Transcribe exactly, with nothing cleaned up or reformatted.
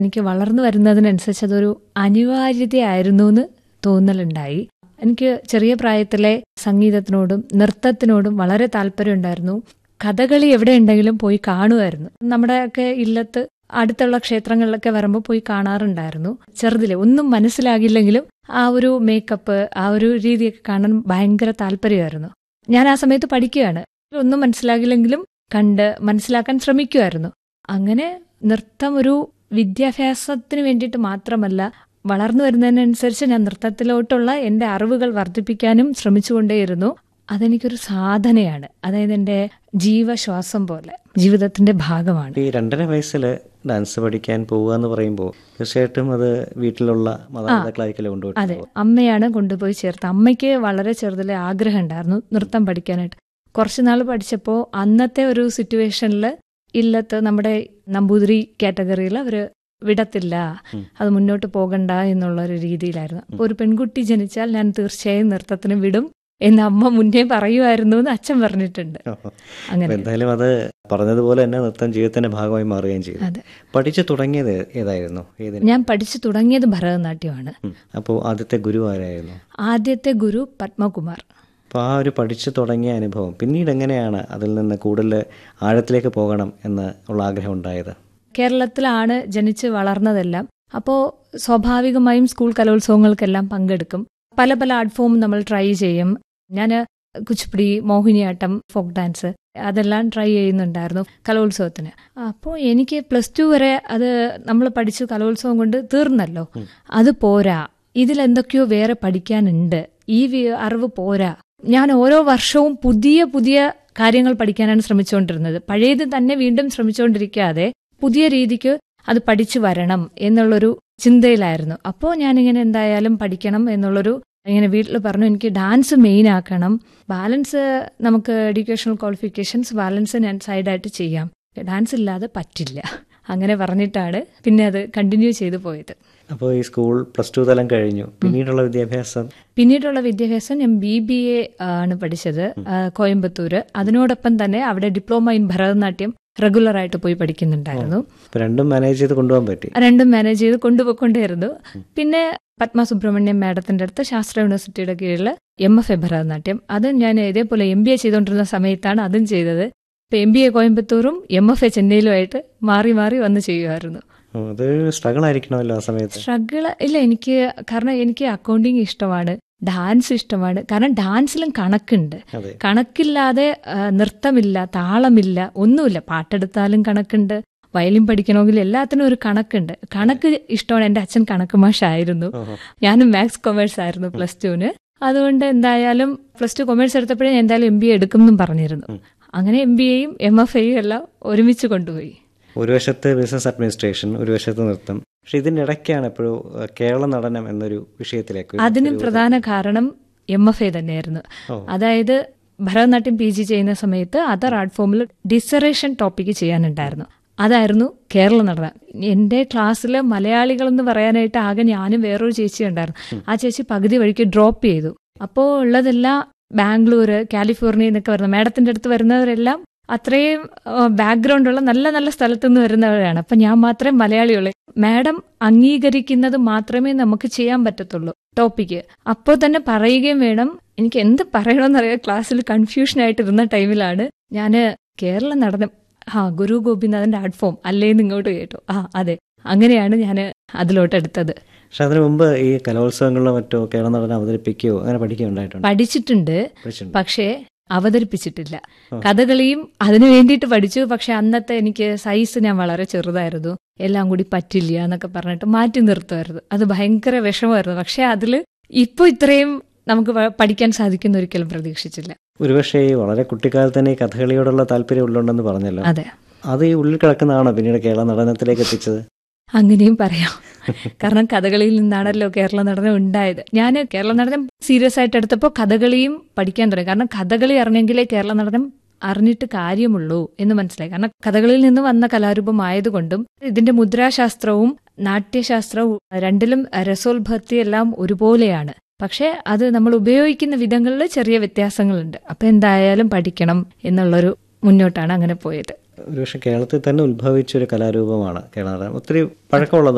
എനിക്ക് വളർന്നു വരുന്നതിനനുസരിച്ച് അതൊരു അനിവാര്യതയായിരുന്നു എന്ന് തോന്നലുണ്ടായി. എനിക്ക് ചെറിയ പ്രായത്തിലെ സംഗീതത്തിനോടും നൃത്തത്തിനോടും വളരെ താല്പര്യം ഉണ്ടായിരുന്നു. കഥകളി എവിടെ ഉണ്ടെങ്കിലും പോയി കാണുമായിരുന്നു. നമ്മുടെയൊക്കെ ഇല്ലത്ത് അടുത്തുള്ള ക്ഷേത്രങ്ങളിലൊക്കെ വരുമ്പോൾ പോയി കാണാറുണ്ടായിരുന്നു. ചെറുതിലെ ഒന്നും മനസ്സിലാകില്ലെങ്കിലും ആ ഒരു മേക്കപ്പ്, ആ ഒരു രീതിയൊക്കെ കാണാൻ ഭയങ്കര താല്പര്യമായിരുന്നു. ഞാൻ ആ സമയത്ത് പഠിക്കുകയാണ്. ഒന്നും മനസ്സിലാകില്ലെങ്കിലും കണ്ട് മനസ്സിലാക്കാൻ ശ്രമിക്കുമായിരുന്നു. അങ്ങനെ നൃത്തം ഒരു വിദ്യാഭ്യാസത്തിന് വേണ്ടിയിട്ട് മാത്രമല്ല, വളർന്നു വരുന്നതിനനുസരിച്ച് ഞാൻ നൃത്തത്തിലോട്ടുള്ള എൻ്റെ അറിവുകൾ വർദ്ധിപ്പിക്കാനും ശ്രമിച്ചുകൊണ്ടേയിരുന്നു. അതെനിക്കൊരു സാധനയാണ്. അതായത് എൻ്റെ ജീവശ്വാസം പോലെ ജീവിതത്തിന്റെ ഭാഗമാണ്. ഈ രണ്ടര വയസ്സിൽ ഡാൻസ് പഠിക്കാൻ പോവുക എന്ന് പറയുമ്പോൾ തീർച്ചയായിട്ടും അത് വീട്ടിലുള്ള മാതാപിതാക്കളായിരിക്കല്ലേ കൊണ്ടുപോയി? അതെ, അമ്മയാണ് കൊണ്ടുപോയി ചേർത്ത്. അമ്മയ്ക്ക് വളരെ ചെറുതിലെ ആഗ്രഹം ഉണ്ടായിരുന്നു നൃത്തം പഠിക്കാനായിട്ട്. കുറച്ചുനാൾ പഠിച്ചപ്പോൾ അന്നത്തെ ഒരു സിറ്റുവേഷനിൽ ഇല്ലത്ത് നമ്മുടെ നമ്പൂതിരി കാറ്റഗറിയിൽ അവര് വിടത്തില്ല, അത് മുന്നോട്ട് പോകണ്ട എന്നുള്ള ഒരു രീതിയിലായിരുന്നു. അപ്പോൾ ഒരു പെൺകുട്ടി ജനിച്ചാൽ ഞാൻ തീർച്ചയായും നൃത്തത്തിന് വിടും എന്ന് അമ്മ മുന്നേ പറയുമായിരുന്നു എന്ന് അച്ഛൻ പറഞ്ഞിട്ടുണ്ട്. അങ്ങനെ എന്തായാലും അത് പറഞ്ഞതുപോലെ തന്നെ നൃത്തം ജീവിതത്തിന്റെ ഭാഗമായി മാറുകയും ചെയ്തു. പഠിച്ചു തുടങ്ങിയത് ഏതായിരുന്നു? ഞാൻ പഠിച്ചു തുടങ്ങിയത് ഭരതനാട്യമാണ്. അപ്പോൾ ആദ്യത്തെ ഗുരു ആരായിരുന്നു? ആദ്യത്തെ ഗുരു പത്മകുമാർ. അപ്പോൾ ആ ഒരു പഠിച്ചു തുടങ്ങിയ അനുഭവം പിന്നീട് എങ്ങനെയാണ് അതിൽ നിന്ന് കൂടുതൽ ആഴത്തിലേക്ക് പോകണം എന്ന് ഉള്ള ആഗ്രഹം ഉണ്ടായത്? കേരളത്തിലാണ് ജനിച്ച് വളർന്നതെല്ലാം. അപ്പോൾ സ്വാഭാവികമായും സ്കൂൾ കലോത്സവങ്ങൾക്കെല്ലാം പങ്കെടുക്കും. പല പല ആർട്ട് ഫോം നമ്മൾ ട്രൈ ചെയ്യും. ഞാൻ കുച്ചിപ്പുടി, മോഹിനിയാട്ടം, ഫോക്ക് ഡാൻസ് അതെല്ലാം ട്രൈ ചെയ്യുന്നുണ്ടായിരുന്നു കലോത്സവത്തിന്. അപ്പോൾ എനിക്ക് പ്ലസ് ടു വരെ അത് നമ്മൾ പഠിച്ചു കലോത്സവം കൊണ്ട് തീർന്നല്ലോ. അത് പോരാ, ഇതിലെന്തൊക്കെയോ വേറെ പഠിക്കാനുണ്ട്, ഈ അറിവ് പോരാ. ഞാൻ ഓരോ വർഷവും പുതിയ പുതിയ കാര്യങ്ങൾ പഠിക്കാനാണ് ശ്രമിച്ചുകൊണ്ടിരുന്നത്. പഴയത് തന്നെ വീണ്ടും ശ്രമിച്ചുകൊണ്ടിരിക്കാതെ പുതിയ രീതിക്ക് അത് പഠിച്ചു വരണം എന്നുള്ളൊരു ചിന്തയിലായിരുന്നു. അപ്പോൾ ഞാനിങ്ങനെ എന്തായാലും പഠിക്കണം എന്നുള്ളൊരു ഇങ്ങനെ വീട്ടിൽ പറഞ്ഞു. എനിക്ക് ഡാൻസ് മെയിൻ ആക്കണം, ബാലൻസ് നമുക്ക് എഡ്യൂക്കേഷണൽ ക്വാളിഫിക്കേഷൻസ് ബാലൻസ് ഞാൻ സൈഡായിട്ട് ചെയ്യാം, ഡാൻസ് ഇല്ലാതെ പറ്റില്ല. അങ്ങനെ പറഞ്ഞിട്ടാണ് പിന്നെ അത് കണ്ടിന്യൂ ചെയ്തു പോയത്. അപ്പോൾ ഈ സ്കൂൾ പ്ലസ് ടു തലം കഴിഞ്ഞു. പിന്നീടുള്ള വിദ്യാഭ്യാസം പിന്നീടുള്ള വിദ്യാഭ്യാസം ഞാൻ ബി ബി എ ആണ് പഠിച്ചത് കോയമ്പത്തൂര്. അതിനോടൊപ്പം തന്നെ അവിടെ ഡിപ്ലോമ ഇൻ ഭരതനാട്യം റെഗുലർ ആയിട്ട് പോയി പഠിക്കുന്നുണ്ടായിരുന്നു. രണ്ടും മാനേജ് ചെയ്ത് കൊണ്ടുപോകാൻ പറ്റി? രണ്ടും മാനേജ് ചെയ്ത് കൊണ്ടുപോയിക്കൊണ്ടേയിരുന്നു. പിന്നെ പത്മ സുബ്രഹ്മണ്യം മാഡത്തിന്റെ അടുത്ത് ശാസ്ത്ര യൂണിവേഴ്സിറ്റിയുടെ കീഴിൽ എം എഫ് എ ഭരതനാട്യം, അത് ഞാൻ ഇതേപോലെ എം ബി എ ചെയ്തുകൊണ്ടിരുന്ന സമയത്താണ് അതും ചെയ്തത്. ഇപ്പൊ M B A കോയമ്പത്തൂറും M F A ചെന്നൈയിലുമായിട്ട് മാറി മാറി വന്ന് ചെയ്യുമായിരുന്നു. അത് സ്ട്രഗിൾ ആയിരിക്കണമല്ലോ ആ സമയത്ത്? സ്ട്രഗിൾ ഇല്ല എനിക്ക്, കാരണം എനിക്ക് അക്കൗണ്ടിങ് ഇഷ്ടമാണ്, ഡാൻസ് ഇഷ്ടമാണ്. കാരണം ഡാൻസിലും കണക്കുണ്ട്. കണക്കില്ലാതെ നൃത്തമില്ല, താളമില്ല, ഒന്നുമില്ല. പാട്ടെടുത്താലും കണക്കുണ്ട്, വയലിൻ പഠിക്കണമെങ്കിൽ എല്ലാത്തിനും ഒരു കണക്കുണ്ട്. കണക്ക് ഇഷ്ടമാണ്. എൻ്റെ അച്ഛൻ കണക്ക് മാഷായിരുന്നു, ഞാനും മാത്സ് കൊമേഴ്സ് ആയിരുന്നു പ്ലസ് ടുവിന്. അതുകൊണ്ട് എന്തായാലും പ്ലസ് ടു കൊമേഴ്സ് എടുത്തപ്പോഴേ ഞാൻ എന്തായാലും എം ബി എ എടുക്കും എന്നും പറഞ്ഞിരുന്നു. അങ്ങനെ എം ബി എയും എം എഫ് എയും എല്ലാം ഒരുമിച്ച് കൊണ്ടുപോയി. ഒരു വശത്ത് ബിസിനസ് അഡ്മിനിസ്ട്രേഷൻ, ഒരു വശത്ത് നൃത്തം. പക്ഷെ ഇതിൻ്റെ ഇടയ്ക്കാണ് എപ്പോഴും കേരള നടനം എന്നൊരു വിഷയത്തിലേക്ക്. അതിന് പ്രധാന കാരണം എം എഫ് എ തന്നെയായിരുന്നു. അതായത് ഭരതനാട്യം പി ജി ചെയ്യുന്ന സമയത്ത് അതർ ആർട്ട് ഫോമിൽ ഡിസറേഷൻ ടോപ്പിക്ക് ചെയ്യാനുണ്ടായിരുന്നു. അതായിരുന്നു കേരള നടനം. എൻ്റെ ക്ലാസ്സിൽ മലയാളികൾ എന്ന് പറയാനായിട്ട് ആകെ ഞാനും വേറൊരു ചേച്ചി ഉണ്ടായിരുന്നു. ആ ചേച്ചി പകുതി വഴിക്ക് ഡ്രോപ്പ് ചെയ്തു. അപ്പോൾ ഉള്ളതെല്ലാം ബാംഗ്ലൂര്, കാലിഫോർണിയ എന്നൊക്കെ വരുന്നത്. മാഡത്തിന്റെ അടുത്ത് വരുന്നവരെല്ലാം അത്രയും ബാക്ക്ഗ്രൗണ്ട് ഉള്ള നല്ല നല്ല സ്ഥലത്തു നിന്ന് വരുന്നവരാണ്. അപ്പൊ ഞാൻ മാത്രമേ മലയാളിയുള്ളൂ. മാഡം അംഗീകരിക്കുന്നത് മാത്രമേ നമുക്ക് ചെയ്യാൻ പറ്റത്തുള്ളൂ ടോപ്പിക്ക്. അപ്പോൾ തന്നെ പറയുകയും വേണം. എനിക്ക് എന്ത് പറയണമെന്നറിയാം, ക്ലാസ്സിൽ കൺഫ്യൂഷൻ ആയിട്ടിരുന്ന ടൈമിലാണ് ഞാൻ കേരള നടനം, ആ ഗുരു ഗോപിനാഥന്റെ ആർട്ട് ഫോം അല്ലേന്ന് ഇങ്ങോട്ട് കേട്ടു. ആ അതെ, അങ്ങനെയാണ് ഞാൻ അതിലോട്ട് എടുത്തത്. പക്ഷെ അതിനു മുമ്പ് ഈ കലോത്സവങ്ങളിലോ മറ്റോ കേരള നടനം അവതരിപ്പിക്കുകയോ അങ്ങനെ പഠിക്കുകയുണ്ടായിട്ടുണ്ട്? പഠിച്ചിട്ടുണ്ട്, പക്ഷേ അവതരിപ്പിച്ചിട്ടില്ല. കഥകളിയും അതിനു വേണ്ടിയിട്ട് പഠിച്ചു. പക്ഷെ അന്നത്തെ എനിക്ക് സൈസ് ഞാൻ വളരെ ചെറുതായിരുന്നു, എല്ലാം കൂടി പറ്റില്ല എന്നൊക്കെ പറഞ്ഞിട്ട് മാറ്റി നിർത്തുമായിരുന്നു. അത് ഭയങ്കര വിഷമമായിരുന്നു. പക്ഷെ അതിൽ ഇപ്പോൾ ഇത്രയും നമുക്ക് പഠിക്കാൻ സാധിക്കുന്ന ഒരിക്കലും പ്രതീക്ഷിച്ചില്ല. ഒരുപക്ഷെ വളരെ കുട്ടിക്കാലത്ത് തന്നെ ഈ കഥകളിയോടുള്ള താല്പര്യം ഉള്ളുണ്ടെന്ന് പറഞ്ഞല്ലോ. അതെ, അത് ഈ ഉള്ളിൽ കിടക്കുന്നതാണോ പിന്നീട് കേരള നടനത്തിലേക്ക് എത്തിച്ചത്? അങ്ങനെയും പറയാം. കാരണം കഥകളിയിൽ നിന്നാണല്ലോ കേരള നടനം ഉണ്ടായത്. ഞാൻ കേരള നടനം സീരിയസ് ആയിട്ട് എടുത്തപ്പോൾ കഥകളിയും പഠിക്കാൻ തുടങ്ങി. കാരണം കഥകളി അറിഞ്ഞെങ്കിലേ കേരള നടനം അറിഞ്ഞിട്ട് കാര്യമുള്ളൂ എന്ന് മനസ്സിലായി. കാരണം കഥകളിയിൽ നിന്ന് വന്ന കലാരൂപമായതുകൊണ്ടും ഇതിന്റെ മുദ്രാശാസ്ത്രവും നാട്യശാസ്ത്രവും രണ്ടിലും രസോത്ഭത്തി എല്ലാം ഒരുപോലെയാണ്. പക്ഷെ അത് നമ്മൾ ഉപയോഗിക്കുന്ന വിധങ്ങളിൽ ചെറിയ വ്യത്യാസങ്ങളുണ്ട്. അപ്പൊ എന്തായാലും പഠിക്കണം എന്നുള്ളൊരു മുന്നോട്ടാണ് അങ്ങനെ പോയത്. ഒരുപക്ഷെ കേരളത്തിൽ തന്നെ ഉത്ഭവിച്ചൊരു കലാരൂപമാണ് കേരള നടനം. ഒത്തിരി പഴക്കമുള്ളത്